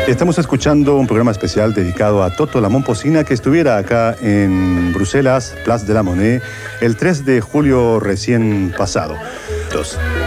Estamos escuchando un programa especial dedicado a Toto la Momposina, que estuviera acá en Bruselas, Place de la Monnaie, el 3 de julio recién pasado.